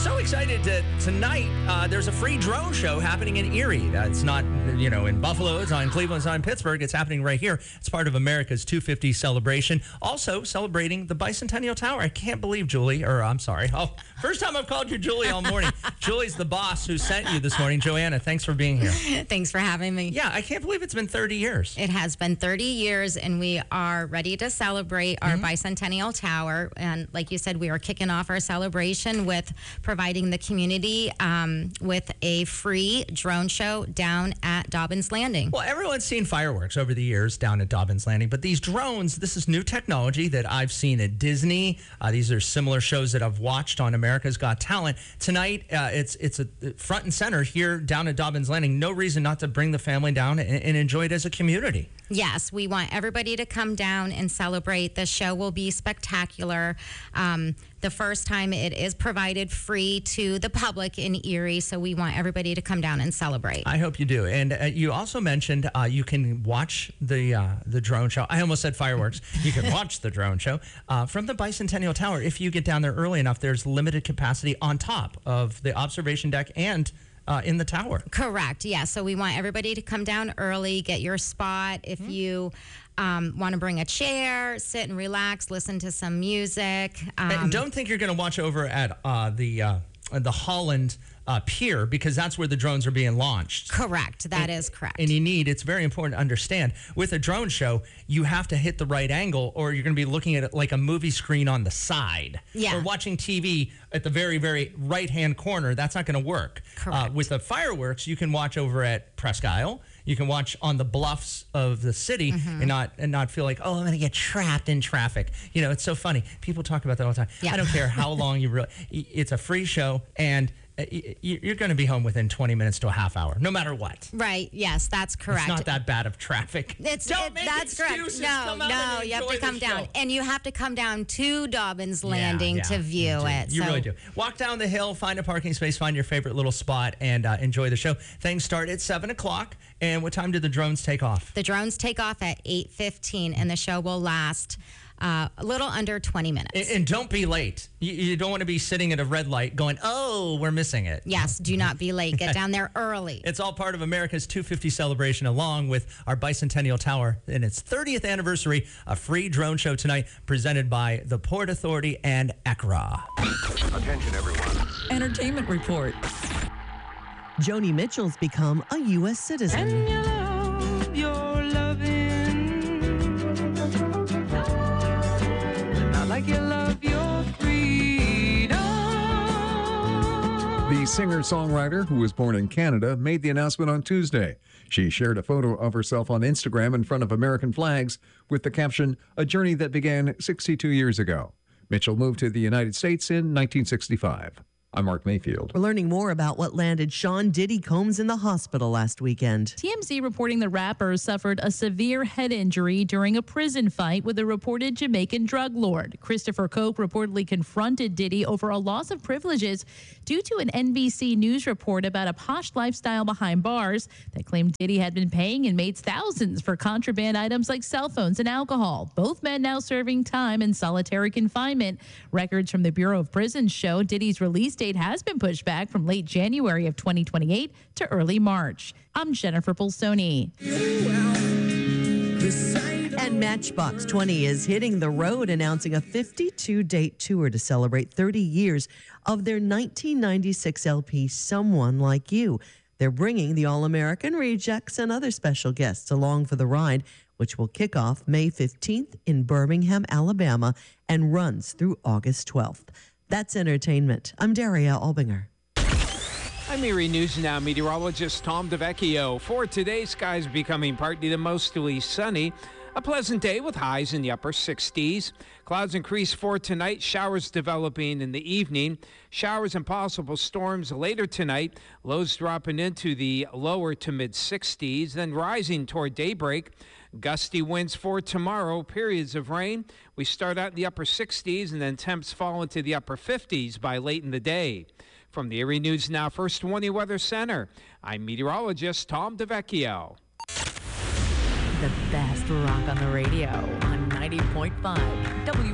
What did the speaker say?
So excited tonight. There's a free drone show happening in Erie. It's not, in Buffalo. It's not in Cleveland. It's not in Pittsburgh. It's happening right here. It's part of America's 250 celebration. Also celebrating the Bicentennial Tower. I can't believe first time I've called you Julie all morning. Julie's the boss who sent you this morning. Joanna, thanks for being here. Thanks for having me. Yeah, I can't believe it's been 30 years. It has been 30 years, and we are ready to celebrate our Bicentennial Tower. And like you said, we are kicking off our celebration with providing the community with a free drone show down at Dobbins Landing. Well, everyone's seen fireworks over the years down at Dobbins Landing, but these drones, this is new technology that I've seen at Disney. These are similar shows that I've watched on America's Got Talent. Tonight, it's a front and center here down at Dobbins Landing. No reason not to bring the family down and enjoy it as a community. Yes, we want everybody to come down and celebrate. The show will be spectacular. The first time it is provided free to the public in Erie, so we want everybody to come down and celebrate. I hope you do. And you also mentioned you can watch the drone show. I almost said fireworks. You can watch the drone show from the Bicentennial Tower. If you get down there early enough, there's limited capacity on top of the observation deck and in the tower. Correct. Yeah. So we want everybody to come down early, get your spot. If you want to bring a chair, sit and relax, listen to some music. And don't think you're going to watch over at the Holland pier, because that's where the drones are being launched. Correct. That is correct. And it's very important to understand, with a drone show, you have to hit the right angle, or you're going to be looking at it like a movie screen on the side. Yeah. Or watching TV at the very, very right-hand corner. That's not going to work. Correct. With the fireworks, you can watch over at Presque Isle. You can watch on the bluffs of the city and not feel like, I'm going to get trapped in traffic. It's so funny. People talk about that all the time. Yeah. I don't care how long it's a free show, and you're going to be home within 20 minutes to a half hour, no matter what. Right. Yes, that's correct. It's not that bad of traffic. That's correct. No, you have to come down. Show. And you have to come down to Dobbins Landing to view it. You really do. Walk down the hill, find a parking space, find your favorite little spot, and enjoy the show. Things start at 7 o'clock. And what time do the drones take off? The drones take off at 8:15, and the show will last a little under 20 minutes. And don't be late. You don't want to be sitting at a red light going, we're missing it. Yes, do not be late. Get down there early. It's all part of America's 250 celebration, along with our Bicentennial Tower and its 30th anniversary. A free drone show tonight presented by the Port Authority and ECRA. Attention, everyone. Entertainment report. Joni Mitchell's become a U.S. citizen. And you love your loving, not like you love your freedom. The singer-songwriter, who was born in Canada, made the announcement on Tuesday. She shared a photo of herself on Instagram in front of American flags with the caption, "A journey that began 62 years ago." Mitchell moved to the United States in 1965. I'm Mark Mayfield. We're learning more about what landed Sean Diddy Combs in the hospital last weekend. TMZ reporting the rapper suffered a severe head injury during a prison fight with a reported Jamaican drug lord. Christopher Koch reportedly confronted Diddy over a loss of privileges due to an NBC News report about a posh lifestyle behind bars that claimed Diddy had been paying inmates thousands for contraband items like cell phones and alcohol. Both men now serving time in solitary confinement. Records from the Bureau of Prisons show Diddy's release date has been pushed back from late January of 2028 to early March. I'm Jennifer Bolsoni. And Matchbox 20 is hitting the road, announcing a 52-date tour to celebrate 30 years of their 1996 LP, Someone Like You. They're bringing the All-American Rejects and other special guests along for the ride, which will kick off May 15th in Birmingham, Alabama, and runs through August 12th. That's entertainment. I'm Daria Albinger. I'm Erie News Now meteorologist Tom DeVecchio. For today, skies becoming partly to mostly sunny. A pleasant day with highs in the upper 60s. Clouds increase for tonight, showers developing in the evening. Showers and possible storms later tonight. Lows dropping into the lower to mid 60s, then rising toward daybreak. Gusty winds for tomorrow, periods of rain. We start out in the upper 60s and then temps fall into the upper 50s by late in the day. From the Erie News Now First Warning Weather Center, I'm meteorologist Tom DeVecchio. The best rock on the radio on 90.5 W.